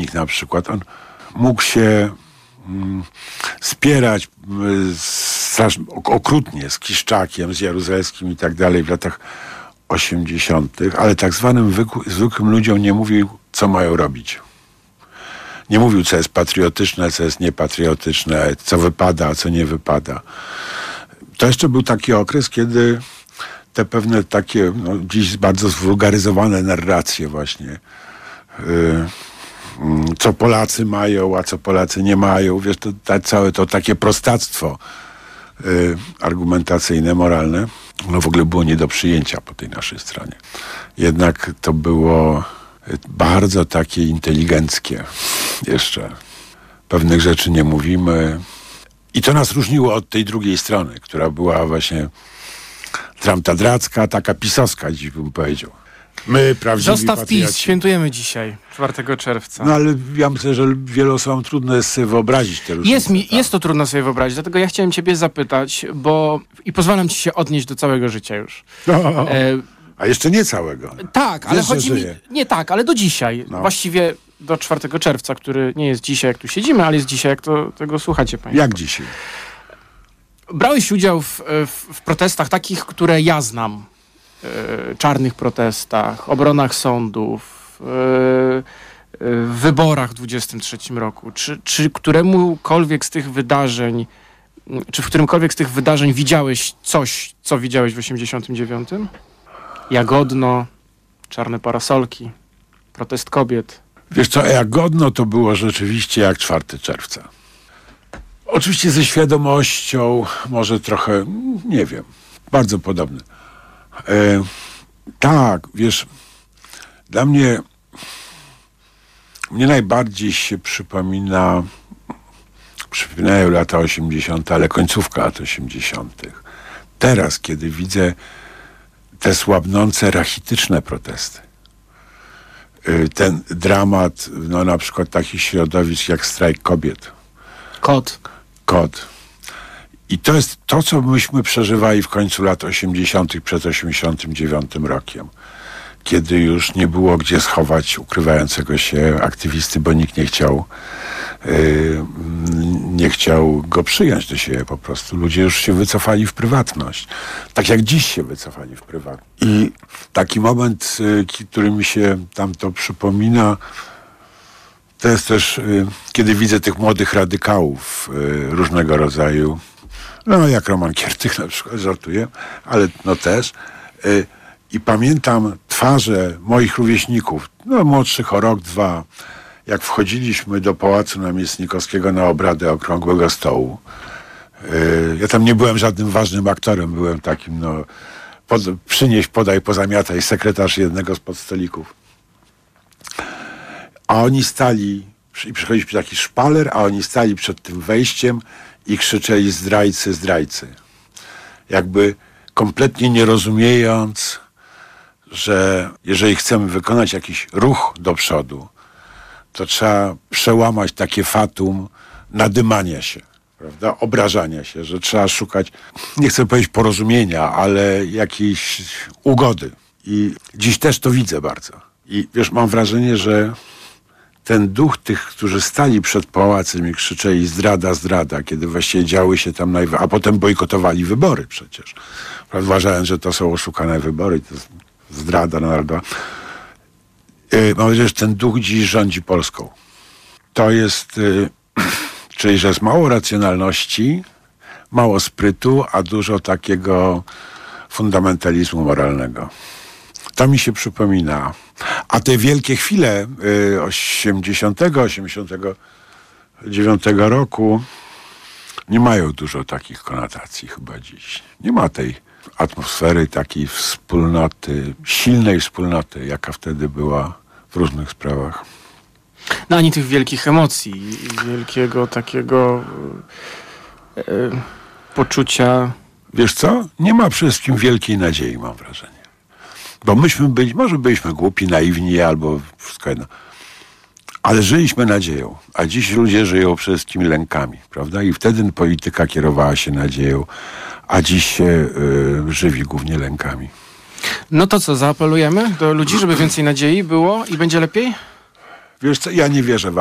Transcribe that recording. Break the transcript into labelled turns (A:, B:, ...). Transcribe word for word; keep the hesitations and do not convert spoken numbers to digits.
A: na przykład, on mógł się mm, spierać mm, strasz, okrutnie z Kiszczakiem, z Jaruzelskim i tak dalej w latach osiemdziesiątych, ale tak zwanym wyku, zwykłym ludziom nie mówił, co mają robić. Nie mówił, co jest patriotyczne, co jest niepatriotyczne, co wypada, a co nie wypada. To jeszcze był taki okres, kiedy te pewne takie, no, dziś bardzo zwulgaryzowane narracje właśnie, yy, co Polacy mają, a co Polacy nie mają. Wiesz, to, to całe to takie prostactwo yy, argumentacyjne, moralne, no w ogóle było nie do przyjęcia po tej naszej stronie. Jednak to było bardzo takie inteligenckie jeszcze. Pewnych rzeczy nie mówimy. I to nas różniło od tej drugiej strony, która była właśnie tramtadracka, taka pisowska, dziś bym powiedział. My, prawdziwi
B: Zostaw
A: patrioci.
B: PiS, świętujemy dzisiaj, czwartego czerwca.
A: No ale ja myślę, że wielu osobom trudno jest sobie wyobrazić te różnice.
B: Jest mi,
A: tak?
B: jest to trudno sobie wyobrazić, dlatego ja chciałem ciebie zapytać, bo i pozwalam ci się odnieść do całego życia już.
A: No,
B: E,
A: a jeszcze nie całego.
B: tak, ale
A: Wiesz, że
B: chodzi mi...
A: żyje.
B: Nie tak, ale do dzisiaj.
A: No.
B: Właściwie do czwartego czerwca, który nie jest dzisiaj, jak tu siedzimy, ale jest dzisiaj, jak to, tego słuchacie państwo.
A: Jak dzisiaj?
B: Brałeś udział w, w, w protestach takich, które ja znam. E, czarnych protestach, obronach sądów, e, w wyborach w dwudziestym trzecim roku. Czy, czy któremukolwiek z tych wydarzeń, czy w którymkolwiek z tych wydarzeń widziałeś coś, co widziałeś w osiemdziesiątym dziewiątym? Jagodno, czarne parasolki, protest kobiet.
A: Wiesz co, Jagodno to było rzeczywiście jak czwartego czerwca. Oczywiście ze świadomością, może trochę, nie wiem, bardzo podobne. E, tak, wiesz, dla mnie mnie najbardziej się przypomina przypominają lata osiemdziesiąte, ale końcówka lat osiemdziesiątych. Teraz, kiedy widzę te słabnące rachityczne protesty, ten dramat, no na przykład takich środowisk jak strajk kobiet.
B: Kot.
A: Kot. I to jest to, co myśmy przeżywali w końcu lat osiemdziesiątych przed osiemdziesiątym dziewiątym rokiem. Kiedy już nie było gdzie schować ukrywającego się aktywisty, bo nikt nie chciał yy, nie chciał go przyjąć do siebie po prostu. Ludzie już się wycofali w prywatność. Tak jak dziś się wycofali w prywatność. I taki moment, yy, który mi się tam to przypomina, to jest też, yy, kiedy widzę tych młodych radykałów yy, różnego rodzaju, no jak Roman Kiertych na przykład, żartuję, ale no też. Yy, I pamiętam twarze moich rówieśników, no młodszych o rok, dwa, jak wchodziliśmy do Pałacu Namiestnikowskiego na obradę Okrągłego Stołu. Yy, ja tam nie byłem żadnym ważnym aktorem, byłem takim, no, pod, przynieś, podaj, pozamiataj, sekretarz jednego z podstolików. A oni stali, i przychodziliśmy taki szpaler, a oni stali przed tym wejściem i krzyczeli zdrajcy, zdrajcy. Jakby kompletnie nie rozumiejąc, że jeżeli chcemy wykonać jakiś ruch do przodu, to trzeba przełamać takie fatum nadymania się, prawda? Obrażania się, że trzeba szukać, nie chcę powiedzieć porozumienia, ale jakiejś ugody. I dziś też to widzę bardzo. I wiesz, mam wrażenie, że ten duch tych, którzy stali przed pałacem i krzyczeli zdrada, zdrada, kiedy właściwie działy się tam najwy... a potem bojkotowali wybory przecież. Uważając, że to są oszukane wybory, to jest zdrada narodowa. Yy, mam nadzieję, że ten duch dziś rządzi Polską. To jest, yy, czyli że jest mało racjonalności, mało sprytu, a dużo takiego fundamentalizmu moralnego. To mi się przypomina. A te wielkie chwile yy, osiemdziesiątego, osiemdziesiątego dziewiątego roku nie mają dużo takich konotacji chyba dziś. Nie ma tej atmosfery takiej wspólnoty, silnej wspólnoty, jaka wtedy była w różnych sprawach.
B: No ani tych wielkich emocji, wielkiego takiego e, poczucia...
A: Wiesz co? Nie ma przede wszystkim wielkiej nadziei, mam wrażenie. Bo myśmy byli, może byliśmy głupi, naiwni albo wszystko jedno. Ale żyliśmy nadzieją, a dziś ludzie żyją przede wszystkim lękami, prawda? I wtedy polityka kierowała się nadzieją, a dziś się y, żywi głównie lękami.
B: No to co, zaapelujemy do ludzi, żeby więcej nadziei było i będzie lepiej?
A: Wiesz co, ja nie wierzę w